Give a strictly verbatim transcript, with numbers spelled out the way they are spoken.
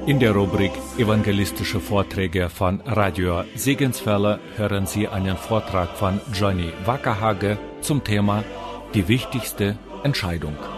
In der Rubrik Evangelistische Vorträge von Radio Segenswelle hören Sie einen Vortrag von Johnny Wackerhage zum Thema Die wichtigste Entscheidung.